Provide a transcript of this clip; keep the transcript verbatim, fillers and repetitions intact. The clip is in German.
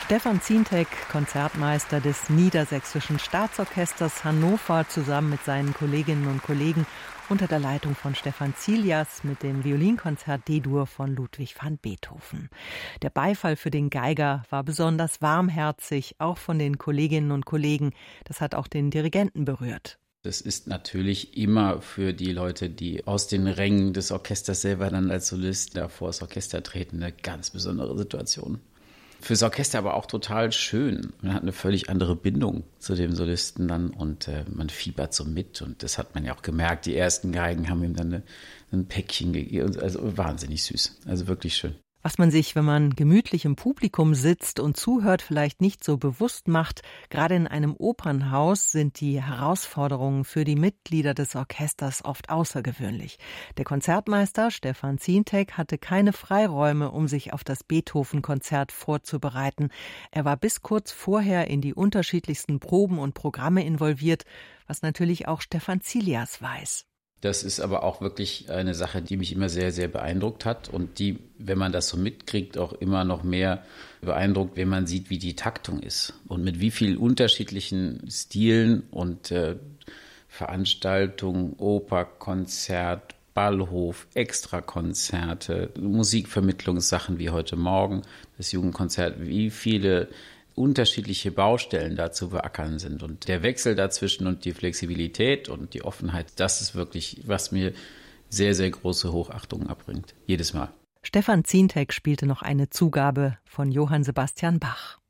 Stefan Zientek, Konzertmeister des Niedersächsischen Staatsorchesters Hannover, zusammen mit seinen Kolleginnen und Kollegen unter der Leitung von Stefan Zilias mit dem Violinkonzert D-Dur von Ludwig van Beethoven. Der Beifall für den Geiger war besonders warmherzig, auch von den Kolleginnen und Kollegen. Das hat auch den Dirigenten berührt. Das ist natürlich immer für die Leute, die aus den Rängen des Orchesters selber dann als Solist da vor das Orchester treten, eine ganz besondere Situation. Fürs Orchester aber auch total schön. Man hat eine völlig andere Bindung zu dem Solisten dann und äh, man fiebert so mit. Und das hat man ja auch gemerkt. Die ersten Geigen haben ihm dann eine, ein Päckchen gegeben. Also wahnsinnig süß. Also wirklich schön. Was man sich, wenn man gemütlich im Publikum sitzt und zuhört, vielleicht nicht so bewusst macht, gerade in einem Opernhaus sind die Herausforderungen für die Mitglieder des Orchesters oft außergewöhnlich. Der Konzertmeister Stefan Zientek hatte keine Freiräume, um sich auf das Beethoven-Konzert vorzubereiten. Er war bis kurz vorher in die unterschiedlichsten Proben und Programme involviert, was natürlich auch Stefan Zilias weiß. Das ist aber auch wirklich eine Sache, die mich immer sehr, sehr beeindruckt hat und die, wenn man das so mitkriegt, auch immer noch mehr beeindruckt, wenn man sieht, wie die Taktung ist und mit wie vielen unterschiedlichen Stilen und äh, Veranstaltungen, Oper, Konzert, Ballhof, Extrakonzerte, Musikvermittlungssachen wie heute Morgen, das Jugendkonzert, wie viele unterschiedliche Baustellen da zu beackern sind. Und der Wechsel dazwischen und die Flexibilität und die Offenheit, das ist wirklich, was mir sehr, sehr große Hochachtung abbringt. Jedes Mal. Stefan Zientek spielte noch eine Zugabe von Johann Sebastian Bach.